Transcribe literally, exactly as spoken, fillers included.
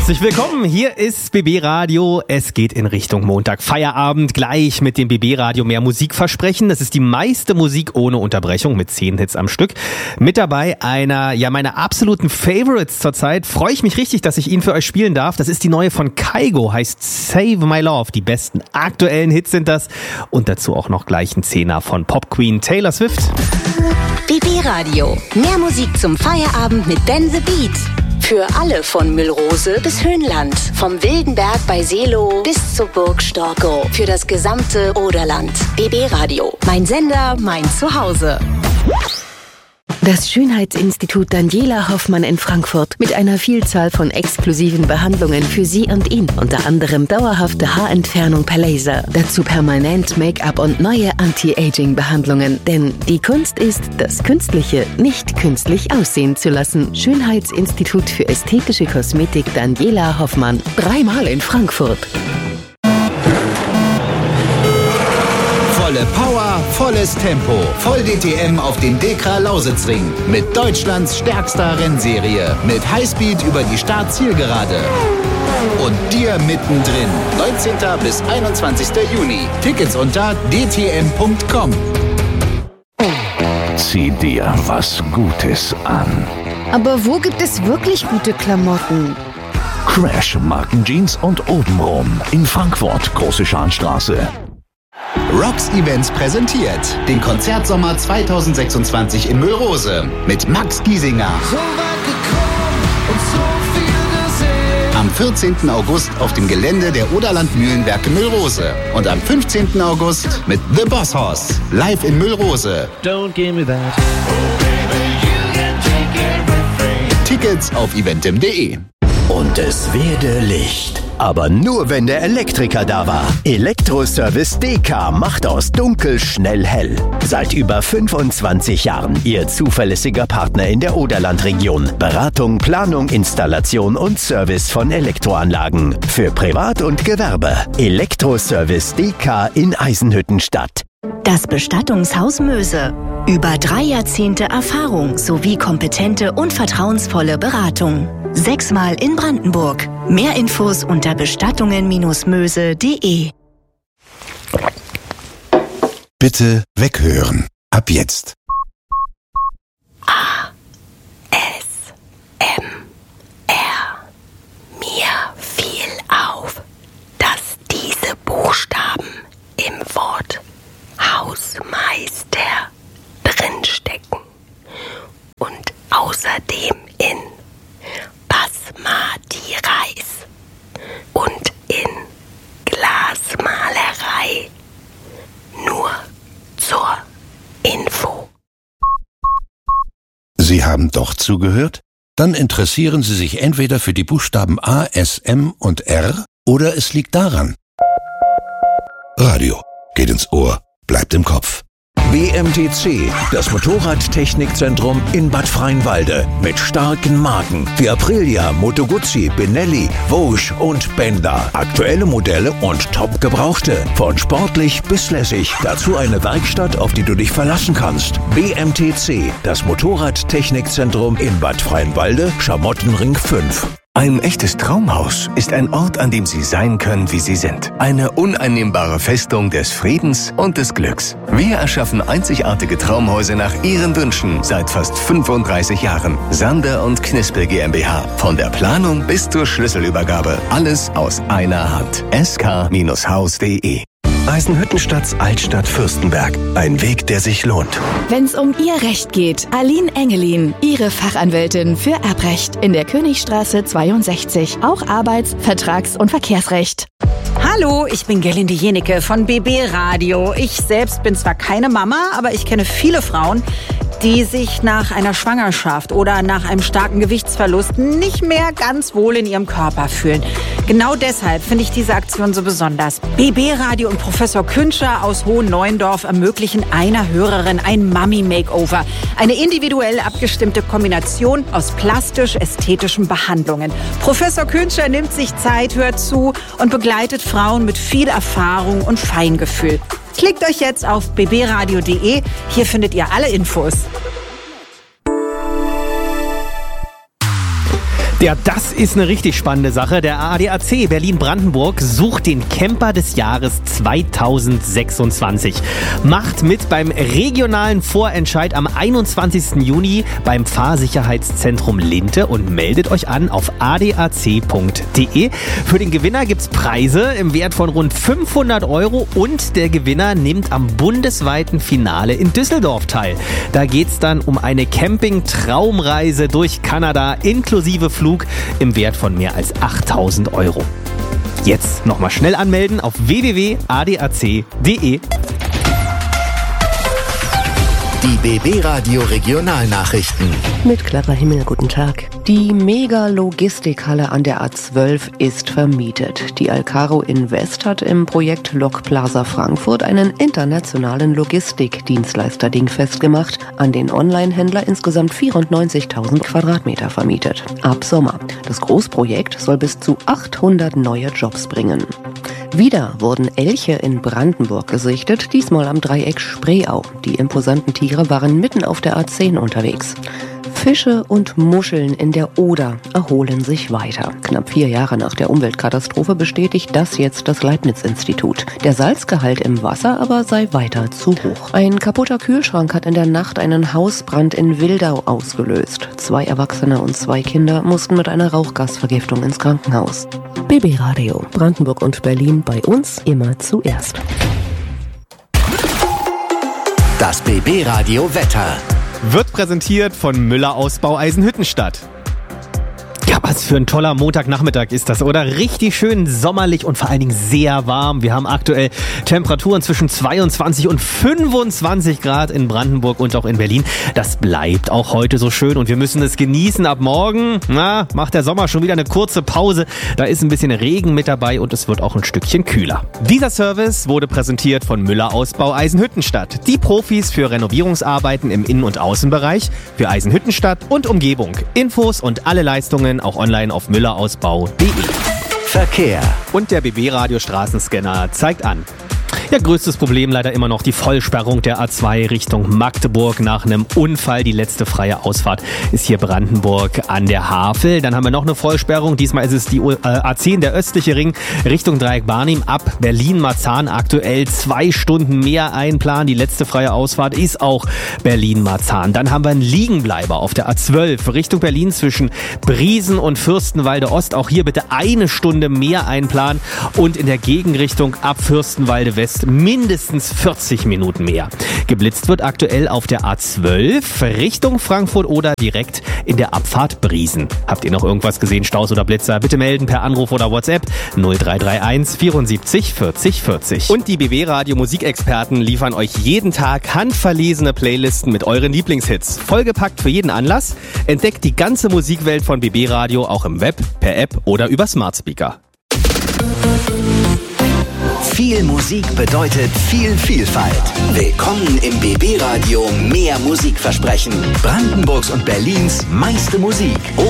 Herzlich willkommen, hier ist B B Radio. Es geht in Richtung Montag. Feierabend gleich mit dem B B Radio mehr Musik versprechen. Das ist die meiste Musik ohne Unterbrechung mit zehn Hits am Stück. Mit dabei einer, ja, meiner absoluten Favorites zurzeit. Freue ich mich richtig, dass ich ihn für euch spielen darf. Das ist die neue von Kygo, heißt Save My Love. Die besten aktuellen Hits sind das. Und dazu auch noch gleich ein Zehner von Pop Queen Taylor Swift. B B Radio. Mehr Musik zum Feierabend mit Ben the Beat. Für alle von Müllrose bis Höhenland. Vom Wildenberg bei Seelow bis zur Burg Storkow. Für das gesamte Oderland. B B Radio. Mein Sender, mein Zuhause. Das Schönheitsinstitut Daniela Hoffmann in Frankfurt mit einer Vielzahl von exklusiven Behandlungen für Sie und ihn. Unter anderem dauerhafte Haarentfernung per Laser, dazu permanent Make-up und neue Anti-Aging-Behandlungen. Denn die Kunst ist, das Künstliche nicht künstlich aussehen zu lassen. Schönheitsinstitut für ästhetische Kosmetik Daniela Hoffmann. Dreimal in Frankfurt. Volle Power, volles Tempo. Voll D T M auf dem Dekra-Lausitzring. Mit Deutschlands stärkster Rennserie. Mit Highspeed über die Start-Zielgerade. Und dir mittendrin. neunzehnten bis einundzwanzigsten Juni. Tickets unter d t m punkt com. Zieh dir was Gutes an. Aber wo gibt es wirklich gute Klamotten? Crash Markenjeans und obenrum. In Frankfurt, Große Scharnstraße. Rocks Events präsentiert den Konzertsommer zweitausendsechsundzwanzig in Müllrose mit Max Giesinger. So weit gekommen und so viel gesehen. Am vierzehnten August auf dem Gelände der Oderland Mühlenwerke Müllrose. Und am fünfzehnten August mit The Boss Horse live in Müllrose. Don't give me that. Oh baby, you can take everything. Tickets auf eventim punkt de. Und es werde Licht. Aber nur, wenn der Elektriker da war. Elektroservice D K macht aus dunkel schnell hell. Seit über fünfundzwanzig Jahren Ihr zuverlässiger Partner in der Oderlandregion. Beratung, Planung, Installation und Service von Elektroanlagen. Für Privat und Gewerbe. Elektroservice D K in Eisenhüttenstadt. Das Bestattungshaus Möse. Über drei Jahrzehnte Erfahrung sowie kompetente und vertrauensvolle Beratung. Sechsmal in Brandenburg. Mehr Infos unter bestattungen möse punkt de. Bitte weghören. Ab jetzt. A. S. M. R. Mir fiel auf, dass diese Buchstaben im Wort Hausmeister drinstecken und außerdem in Basmati-Reis und in Glasmalerei. Nur zur Info. Sie haben doch zugehört? Dann interessieren Sie sich entweder für die Buchstaben A, S, M und R oder es liegt daran. Radio geht ins Ohr, bleibt im Kopf. B M T C, das Motorradtechnikzentrum in Bad Freienwalde. Mit starken Marken wie Aprilia, Moto Guzzi, Benelli, Vosges und Benda. Aktuelle Modelle und top gebrauchte. Von sportlich bis lässig. Dazu eine Werkstatt, auf die du dich verlassen kannst. B M T C, das Motorradtechnikzentrum in Bad Freienwalde, Schamottenring fünf. Ein echtes Traumhaus ist ein Ort, an dem Sie sein können, wie Sie sind. Eine uneinnehmbare Festung des Friedens und des Glücks. Wir erschaffen einzigartige Traumhäuser nach Ihren Wünschen seit fast fünfunddreißig Jahren. Sander und Knispel GmbH. Von der Planung bis zur Schlüsselübergabe. Alles aus einer Hand. s k Haus punkt de. Eisenhüttenstadts Altstadt Fürstenberg. Ein Weg, der sich lohnt. Wenn's um Ihr Recht geht, Aline Engelin, Ihre Fachanwältin für Erbrecht in der Königstraße zweiundsechzig. Auch Arbeits-, Vertrags- und Verkehrsrecht. Hallo, ich bin Gerlinde Jenecke von B B Radio. Ich selbst bin zwar keine Mama, aber ich kenne viele Frauen, die sich nach einer Schwangerschaft oder nach einem starken Gewichtsverlust nicht mehr ganz wohl in ihrem Körper fühlen. Genau deshalb finde ich diese Aktion so besonders. B B Radio und Professor Künscher aus Hohen-Neuendorf ermöglichen einer Hörerin ein Mami-Makeover. Eine individuell abgestimmte Kombination aus plastisch-ästhetischen Behandlungen. Professor Künscher nimmt sich Zeit, hört zu und begleitet Frauen mit viel Erfahrung und Feingefühl. Klickt euch jetzt auf b b radio punkt de. Hier findet ihr alle Infos. Ja, das ist eine richtig spannende Sache. Der A D A C Berlin-Brandenburg sucht den Camper des Jahres zweitausendsechsundzwanzig. Macht mit beim regionalen Vorentscheid am einundzwanzigsten Juni beim Fahrsicherheitszentrum Linte und meldet euch an auf a d a c punkt d e. Für den Gewinner gibt's Preise im Wert von rund fünfhundert Euro und der Gewinner nimmt am bundesweiten Finale in Düsseldorf teil. Da geht's dann um eine Camping-Traumreise durch Kanada inklusive Flug im Wert von mehr als achttausend Euro. Jetzt nochmal schnell anmelden auf w w w punkt a d a c punkt d e. Die B B-Radio Regionalnachrichten. Mit Clara Himmel, guten Tag. Die Mega-Logistikhalle an der A zwölf ist vermietet. Die Alcaro Invest hat im Projekt Lok Plaza Frankfurt einen internationalen Logistikdienstleister dingfest gemacht, an den Online-Händler insgesamt vierundneunzigtausend Quadratmeter vermietet. Ab Sommer. Das Großprojekt soll bis zu achthundert neue Jobs bringen. Wieder wurden Elche in Brandenburg gesichtet, diesmal am Dreieck Spreeau. Die imposanten Tiere waren mitten auf der A zehn unterwegs. Fische und Muscheln in der Oder erholen sich weiter. Knapp vier Jahre nach der Umweltkatastrophe bestätigt das jetzt das Leibniz-Institut. Der Salzgehalt im Wasser aber sei weiter zu hoch. Ein kaputter Kühlschrank hat in der Nacht einen Hausbrand in Wildau ausgelöst. Zwei Erwachsene und zwei Kinder mussten mit einer Rauchgasvergiftung ins Krankenhaus. B B Radio, Brandenburg und Berlin, bei uns immer zuerst. Das B B-Radio Wetter. Wird präsentiert von Müller Ausbau Eisenhüttenstadt. Ja, was für ein toller Montagnachmittag ist das, oder? Richtig schön sommerlich und vor allen Dingen sehr warm. Wir haben aktuell Temperaturen zwischen zweiundzwanzig und fünfundzwanzig Grad in Brandenburg und auch in Berlin. Das bleibt auch heute so schön und wir müssen es genießen. Ab morgen, na, macht der Sommer schon wieder eine kurze Pause. Da ist ein bisschen Regen mit dabei und es wird auch ein Stückchen kühler. Dieser Service wurde präsentiert von Müller Ausbau Eisenhüttenstadt. Die Profis für Renovierungsarbeiten im Innen- und Außenbereich für Eisenhüttenstadt und Umgebung. Infos und alle Leistungen auch online auf müllerausbau punkt d e. Verkehr. Und der B B-Radio Straßenscanner zeigt an. Ja, größtes Problem leider immer noch die Vollsperrung der A zwei Richtung Magdeburg nach einem Unfall. Die letzte freie Ausfahrt ist hier Brandenburg an der Havel. Dann haben wir noch eine Vollsperrung. Diesmal ist es die A zehn, der östliche Ring, Richtung Dreieck Barnim ab Berlin-Marzahn. Aktuell zwei Stunden mehr einplanen. Die letzte freie Ausfahrt ist auch Berlin-Marzahn. Dann haben wir einen Liegenbleiber auf der A zwölf Richtung Berlin zwischen Briesen und Fürstenwalde Ost. Auch hier bitte eine Stunde mehr einplanen. Und in der Gegenrichtung ab Fürstenwalde West mindestens vierzig Minuten mehr. Geblitzt wird aktuell auf der A zwölf Richtung Frankfurt oder direkt in der Abfahrt Briesen. Habt ihr noch irgendwas gesehen, Staus oder Blitzer? Bitte melden per Anruf oder WhatsApp null drei drei eins vierundsiebzig vierzig vierzig. Und die B B-Radio Musikexperten liefern euch jeden Tag handverlesene Playlisten mit euren Lieblingshits. Vollgepackt für jeden Anlass. Entdeckt die ganze Musikwelt von B B-Radio auch im Web, per App oder über Smart Speaker. Viel Musik bedeutet viel Vielfalt. Willkommen im B B-Radio Mehr Musikversprechen. Brandenburgs und Berlins meiste Musik.